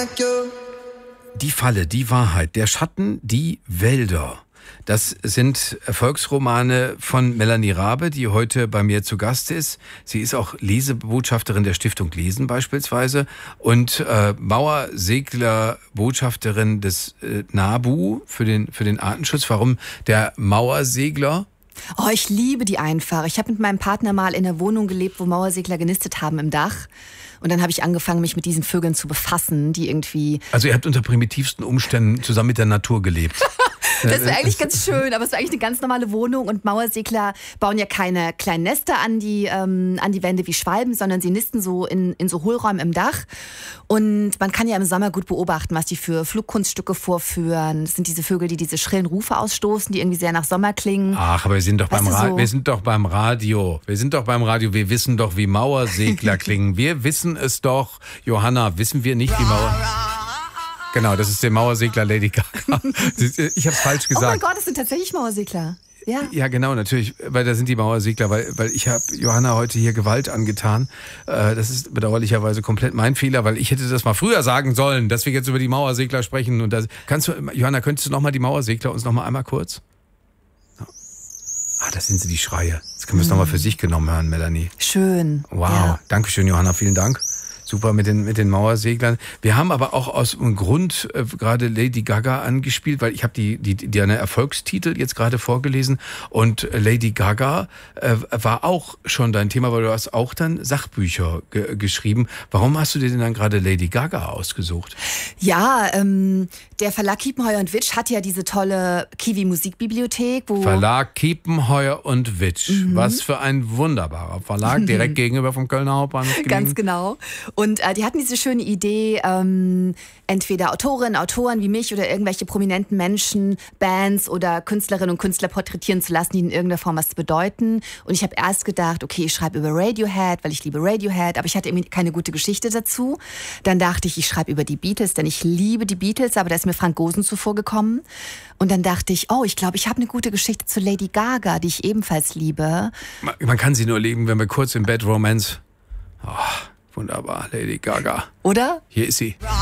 Die Falle, die Wahrheit, der Schatten, die Wälder. Das sind Erfolgsromane von Melanie Rabe, die heute bei mir zu Gast ist. Sie ist auch Lesebotschafterin der Stiftung Lesen beispielsweise und Mauersegler-Botschafterin des NABU für den Artenschutz. Warum der Mauersegler? Oh, ich liebe die einfach. Ich habe mit meinem Partner mal in einer Wohnung gelebt, wo Mauersegler genistet haben im Dach. Und dann habe ich angefangen, mich mit diesen Vögeln zu befassen, die irgendwie... Also ihr habt unter primitivsten Umständen zusammen mit der Natur gelebt. Das wäre eigentlich ganz schön, aber es war eigentlich eine ganz normale Wohnung und Mauersegler bauen ja keine kleinen Nester an die Wände wie Schwalben, sondern sie nisten so in so Hohlräumen im Dach. Und man kann ja im Sommer gut beobachten, was die für Flugkunststücke vorführen. Das sind diese Vögel, die diese schrillen Rufe ausstoßen, die irgendwie sehr nach Sommer klingen. Ach, aber wir sind doch beim Radio. Wir wissen doch, wie Mauersegler klingen. Wir wissen es doch. Johanna, wissen wir nicht, wie Genau, das ist der Mauersegler Lady Gaga. Ich habe es falsch gesagt. Oh mein Gott, das sind tatsächlich Mauersegler. Ja. Ja, genau, natürlich, weil da sind die Mauersegler, weil ich habe Johanna heute hier Gewalt angetan. Das ist bedauerlicherweise komplett mein Fehler, weil ich hätte das mal früher sagen sollen, dass wir jetzt über die Mauersegler sprechen. Und Johanna, könntest du nochmal die Mauersegler uns nochmal einmal kurz? Ah, das sind sie, die Schreie. Jetzt können wir es nochmal für sich genommen hören, Melanie. Schön. Wow, ja. Dankeschön, Johanna, vielen Dank. Super mit den Mauerseglern. Wir haben aber auch aus einem Grund gerade Lady Gaga angespielt, weil ich habe die eine Erfolgstitel jetzt gerade vorgelesen und Lady Gaga war auch schon dein Thema, weil du hast auch dann Sachbücher geschrieben. Warum hast du dir denn dann gerade Lady Gaga ausgesucht? Ja, der Verlag Kiepenheuer und Witsch hat ja diese tolle Kiwi Musikbibliothek. Verlag Kiepenheuer und Witsch. Was für ein wunderbarer Verlag, direkt gegenüber vom Kölner Hauptbahnhof gelegen. Ganz genau. Und die hatten diese schöne Idee, entweder Autorinnen, Autoren wie mich oder irgendwelche prominenten Menschen, Bands oder Künstlerinnen und Künstler porträtieren zu lassen, die in irgendeiner Form was bedeuten. Und ich habe erst gedacht, okay, ich schreibe über Radiohead, weil ich liebe Radiohead, aber ich hatte irgendwie keine gute Geschichte dazu. Dann dachte ich schreibe über die Beatles, denn ich liebe die Beatles, aber da ist mir Frank Gosen zuvor gekommen. Und dann dachte ich, ich glaube, ich habe eine gute Geschichte zu Lady Gaga, die ich ebenfalls liebe. Man kann sie nur lieben, wenn wir kurz im Bad Romance... Oh. Wunderbar, Lady Gaga. Oder? Hier ist sie.